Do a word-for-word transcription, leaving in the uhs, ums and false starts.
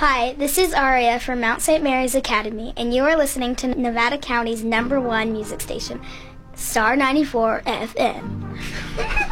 Hi, this is Aria from Mount Saint Mary's Academy, and you are listening to Nevada County's number one music station, Star ninety-four F M.